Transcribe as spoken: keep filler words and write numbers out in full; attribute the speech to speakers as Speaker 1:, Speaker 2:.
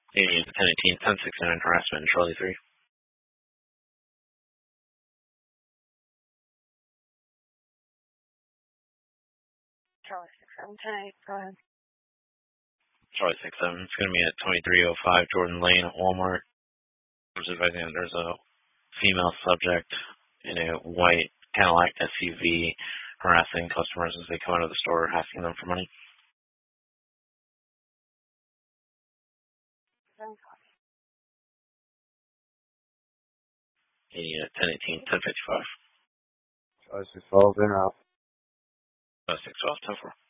Speaker 1: eighty to ten eighteen, ten sixty-nine harassment, Charlie three.
Speaker 2: Charlie six seven, ten eight, go ahead.
Speaker 1: Charlie six seven, it's going to be at twenty-three oh five Jordan Lane at Walmart. I was advising that there's a female subject in a white Cadillac S U V harassing customers as they come out of the store asking them for money. eighty at ten eighteen, ten fifty-five.
Speaker 3: Charlie six twelve, in or out?
Speaker 1: six twelve, ten four.